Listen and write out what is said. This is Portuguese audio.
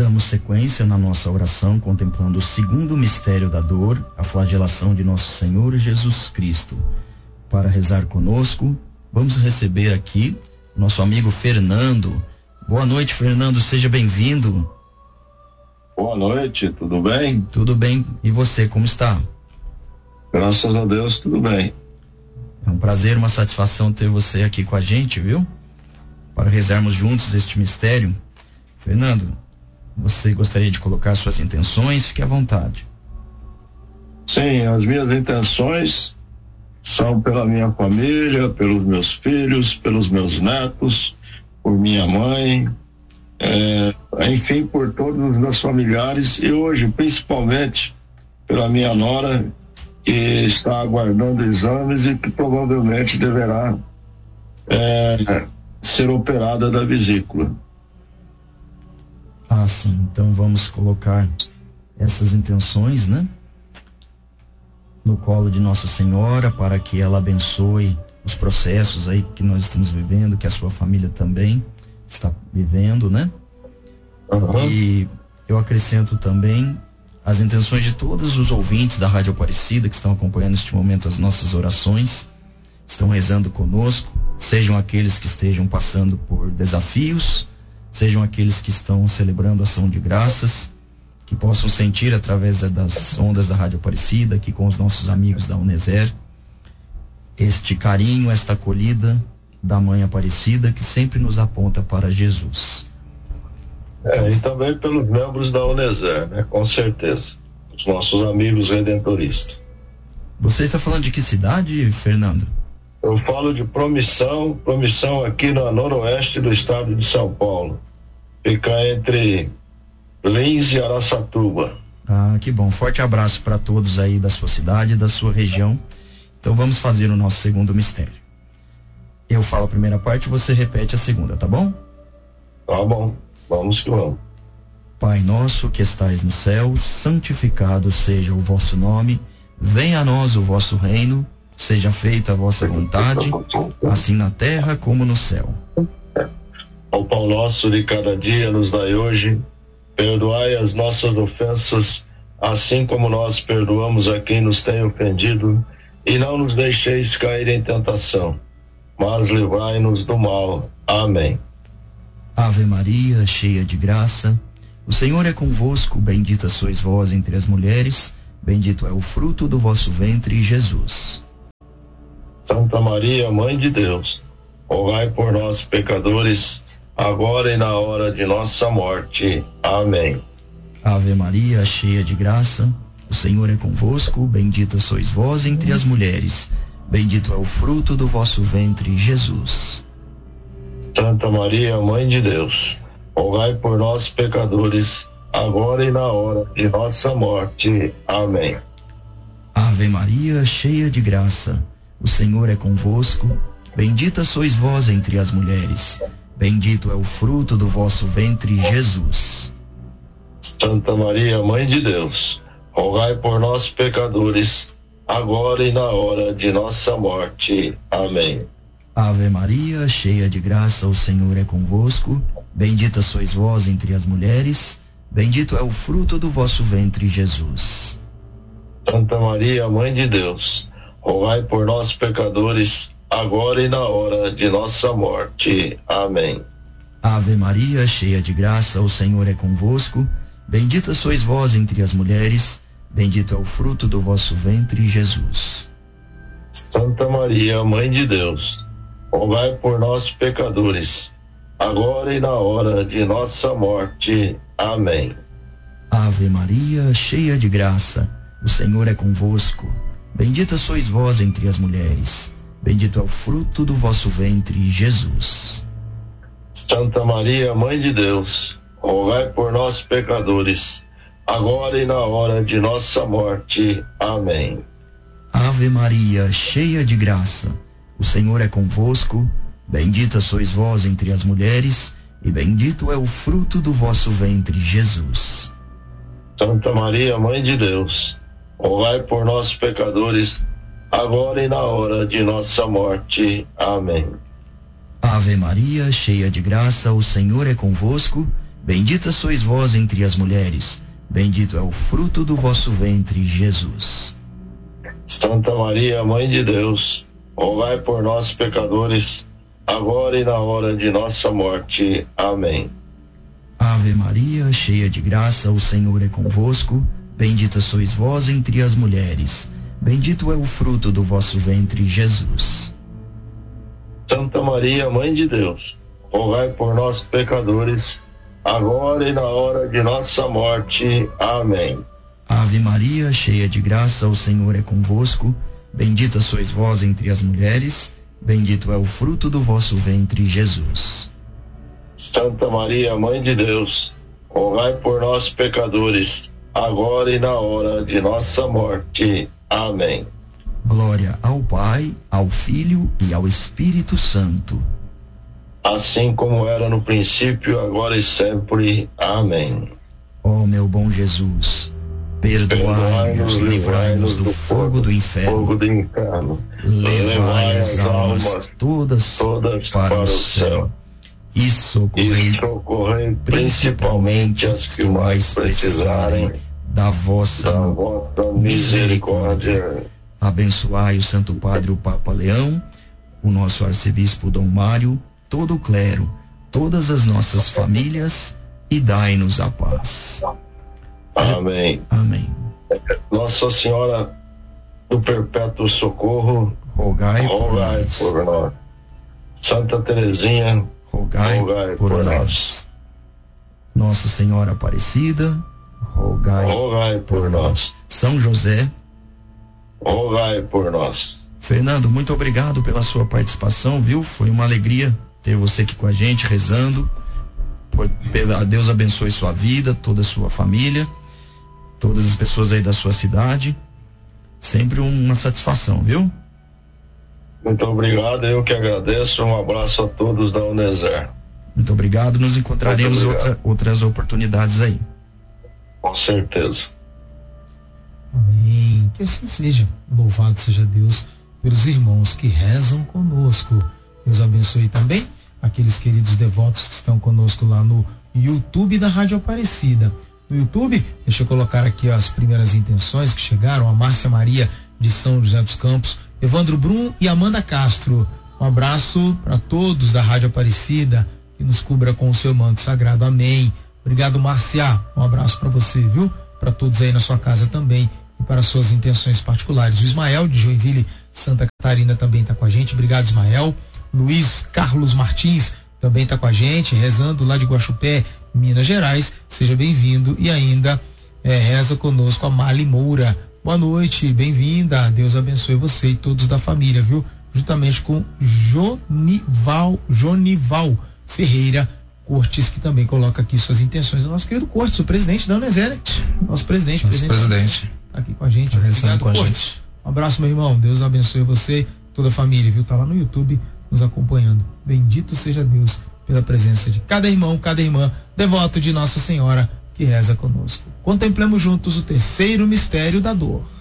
Damos sequência na nossa oração contemplando o segundo mistério da dor, a flagelação de nosso Senhor Jesus Cristo. Para rezar conosco, vamos receber aqui nosso amigo Fernando. Boa noite, Fernando, seja bem-vindo. Boa noite, tudo bem? Tudo bem, e você, como está? Graças a Deus, tudo bem. É um prazer, uma satisfação ter você aqui com a gente, viu? Para rezarmos juntos este mistério. Fernando, você gostaria de colocar suas intenções? Fique à vontade. Sim, as minhas intenções são pela minha família, pelos meus filhos, pelos meus netos, por minha mãe, enfim, por todos os meus familiares e hoje, principalmente, pela minha nora, que está aguardando exames e que provavelmente deverá ser operada da vesícula. Ah, sim. Então vamos colocar essas intenções, né? No colo de Nossa Senhora, para que ela abençoe os processos aí que nós estamos vivendo, que a sua família também está vivendo, né? Uhum. E eu acrescento também as intenções de todos os ouvintes da Rádio Aparecida que estão acompanhando neste momento as nossas orações, estão rezando conosco, sejam aqueles que estejam passando por desafios, sejam aqueles que estão celebrando a ação de graças, que possam sentir através das ondas da Rádio Aparecida, aqui com os nossos amigos da Uneser, este carinho, esta acolhida da Mãe Aparecida, que sempre nos aponta para Jesus. E também pelos membros da Uneser, né? Com certeza. Os nossos amigos redentoristas. Você está falando de que cidade, Fernando? Eu falo de Promissão aqui no noroeste do estado de São Paulo. Fica entre Lins e Araçatuba. Ah, que bom. Forte abraço para todos aí da sua cidade, da sua região. Então vamos fazer o nosso segundo mistério. Eu falo a primeira parte, você repete a segunda, tá bom? Tá bom. Vamos que vamos. Pai nosso que estais no céu, santificado seja o vosso nome. Venha a nós o vosso reino. Seja feita a vossa vontade, assim na terra como no céu. O pão nosso de cada dia nos dai hoje. Perdoai as nossas ofensas, assim como nós perdoamos a quem nos tem ofendido. E não nos deixeis cair em tentação, mas livrai-nos do mal. Amém. Ave Maria, cheia de graça, o Senhor é convosco, bendita sois vós entre as mulheres, bendito é o fruto do vosso ventre, Jesus. Santa Maria, Mãe de Deus, rogai por nós, pecadores, agora e na hora de nossa morte. Amém. Ave Maria, cheia de graça, o Senhor é convosco, bendita sois vós entre as mulheres, bendito é o fruto do vosso ventre, Jesus. Santa Maria, Mãe de Deus, rogai por nós, pecadores, agora e na hora de nossa morte. Amém. Ave Maria, cheia de graça, o Senhor é convosco, bendita sois vós entre as mulheres, bendito é o fruto do vosso ventre, Jesus. Santa Maria, Mãe de Deus, rogai por nós, pecadores, agora e na hora de nossa morte. Amém. Ave Maria, cheia de graça, o Senhor é convosco, bendita sois vós entre as mulheres, bendito é o fruto do vosso ventre, Jesus. Santa Maria, Mãe de Deus, rogai por nós, pecadores, agora e na hora de nossa morte. Amém. Ave Maria, cheia de graça, o Senhor é convosco, bendita sois vós entre as mulheres, bendito é o fruto do vosso ventre, Jesus. Santa Maria, Mãe de Deus, rogai por nós, pecadores, agora e na hora de nossa morte. Amém. Ave Maria, cheia de graça, o Senhor é convosco, bendita sois vós entre as mulheres, bendito é o fruto do vosso ventre, Jesus. Santa Maria, Mãe de Deus, rogai por nós, pecadores, agora e na hora de nossa morte. Amém. Ave Maria, cheia de graça, o Senhor é convosco, bendita sois vós entre as mulheres, e bendito é o fruto do vosso ventre, Jesus. Santa Maria, Mãe de Deus, rogai por nós, pecadores, agora e na hora de nossa morte. Amém. Ave Maria, cheia de graça, o Senhor é convosco, Bendita sois vós entre as mulheres, bendito é o fruto do vosso ventre, Jesus. Santa Maria, Mãe de Deus, rogai por nós, pecadores, agora e na hora de nossa morte. Amém. Ave Maria, cheia de graça, o Senhor é convosco. Bendita sois vós entre as mulheres, bendito é o fruto do vosso ventre, Jesus. Santa Maria, Mãe de Deus, rogai por nós, pecadores, agora e na hora de nossa morte. Amém. Ave Maria, cheia de graça, o Senhor é convosco. Bendita sois vós entre as mulheres, bendito é o fruto do vosso ventre, Jesus. Santa Maria, Mãe de Deus, rogai por nós, pecadores, agora e na hora de nossa morte. Amém. Glória ao Pai, ao Filho e ao Espírito Santo. Assim como era no princípio, agora e sempre. Amém. Ó meu bom Jesus, perdoai-nos, livrai-nos do fogo do inferno, levai as almas todas para o céu e socorrei principalmente as que mais precisarem da vossa misericórdia. Abençoai o Santo Padre, o Papa Leão, o nosso arcebispo Dom Mário, todo o clero, todas as nossas famílias, e dai-nos a paz. Amém. Amém. Nossa Senhora do Perpétuo Socorro, rogai por nós. Santa Teresinha, rogai por nós. Nossa Senhora Aparecida, rogai por nós. São José, rogai por nós. Fernando, muito obrigado pela sua participação, viu? Foi uma alegria ter você aqui com a gente, rezando. Deus abençoe sua vida, toda a sua família, todas as pessoas aí da sua cidade. Sempre uma satisfação, viu? Muito obrigado, eu que agradeço. Um abraço a todos da Uneser. Muito obrigado, nos encontraremos outras oportunidades aí. Com certeza. Amém. Que assim seja. Louvado seja Deus pelos irmãos que rezam conosco. Deus abençoe também aqueles queridos devotos que estão conosco lá no YouTube da Rádio Aparecida. No YouTube, deixa eu colocar aqui as primeiras intenções que chegaram. A Márcia Maria de São José dos Campos, Evandro Brum e Amanda Castro. Um abraço para todos da Rádio Aparecida, que nos cubra com o seu manto sagrado. Amém. Obrigado, Márcia. Um abraço para você, viu? Para todos aí na sua casa também e para suas intenções particulares. O Ismael de Joinville, Santa Catarina, também está com a gente. Obrigado, Ismael. Luiz Carlos Martins também está com a gente, rezando lá de Guaxupé, Minas Gerais. Seja bem-vindo. E ainda reza conosco a Mali Moura. Boa noite, bem-vinda. Deus abençoe você e todos da família, viu? Juntamente com Jonival Ferreira Cortes, que também coloca aqui suas intenções. O nosso querido Cortes, o presidente da Uneser, nosso presidente. Tá aqui com a gente. Obrigado, Cortes. Um abraço, meu irmão. Deus abençoe você, toda a família, viu? Tá lá no YouTube nos acompanhando. Bendito seja Deus pela presença de cada irmão, cada irmã, devoto de Nossa Senhora que reza conosco. Contemplemos juntos o terceiro mistério da dor.